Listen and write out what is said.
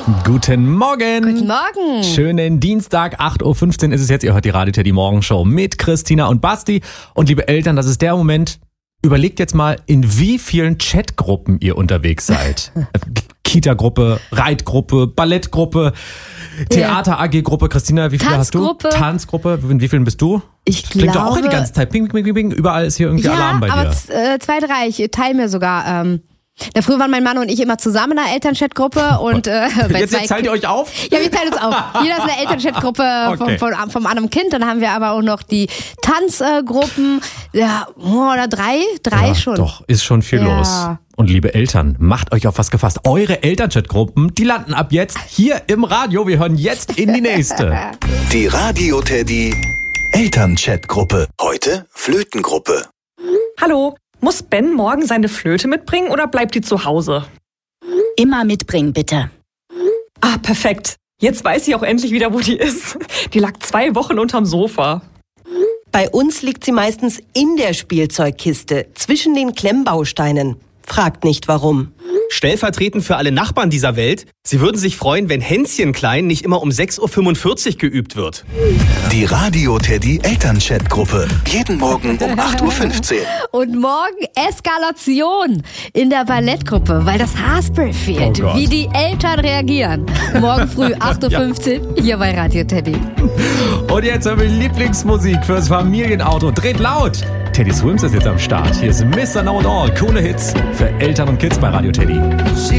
Guten Morgen. Guten Morgen. Schönen Dienstag, 8.15 Uhr ist es jetzt. Ihr hört die Radio Teddy Morgenshow mit Christina und Basti. Und liebe Eltern, das ist der Moment, überlegt jetzt mal, in wie vielen Chatgruppen ihr unterwegs seid. Kita-Gruppe, Reitgruppe, Ballettgruppe, Theater-AG-Gruppe. Christina, wie viele hast du? Tanzgruppe. In wie vielen bist du? Ich Klingt glaube... doch auch die ganze Zeit. Ping, ping, ping, ping. Überall ist hier irgendwie Alarm bei dir. Ja, aber 2, 3. Ich teile mir sogar... früher waren mein Mann und ich immer zusammen in einer Elternchat-Gruppe und jetzt teilt ihr euch auf? Ja, wir teilen uns auf. Jeder ist in einer Elternchat-Gruppe vom anderen Kind. Dann haben wir aber auch noch die Tanzgruppen. Ja, oder drei ja, schon. Doch, ist schon viel los. Und liebe Eltern, macht euch auf was gefasst. Eure Elternchat-Gruppen, die landen ab jetzt hier im Radio. Wir hören jetzt in die nächste. Die Radio Teddy Elternchat-Gruppe. Heute Flötengruppe. Hallo, muss Ben morgen seine Flöte mitbringen oder bleibt die zu Hause? Immer mitbringen, bitte. Ah, perfekt. Jetzt weiß ich auch endlich wieder, wo die ist. Die lag 2 Wochen unterm Sofa. Bei uns liegt sie meistens in der Spielzeugkiste, zwischen den Klemmbausteinen. Fragt nicht warum. Stellvertretend für alle Nachbarn dieser Welt, sie würden sich freuen, wenn Hänschen klein nicht immer um 6.45 Uhr geübt wird. Die Radio Teddy Elternchat-Gruppe. Jeden Morgen um 8.15 Uhr. Und morgen Eskalation in der Ballettgruppe, weil das Haarspray fehlt. Oh Gott. Wie die Eltern reagieren. Morgen früh 8.15 Uhr hier bei Radio Teddy. Und jetzt haben wir Lieblingsmusik fürs Familienauto. Dreht laut! Teddy Swims ist jetzt am Start. Hier ist Mr. Know It All. Coole Hits für Eltern und Kids bei Radio Teddy.